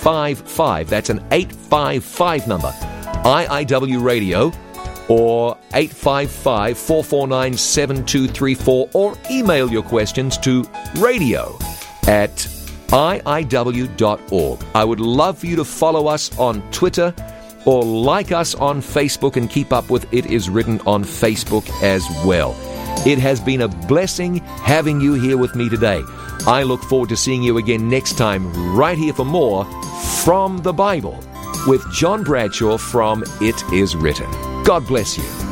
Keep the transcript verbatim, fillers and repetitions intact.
five five. That's an eight five five number. I I W Radio, or eight five five, four four nine, seven two three four, or email your questions to radio at I I W dot org. I would love for you to follow us on Twitter or like us on Facebook and keep up with It Is Written on Facebook as well. It has been a blessing having you here with me today. I look forward to seeing you again next time right here for more From the Bible with John Bradshaw from It Is Written. God bless you.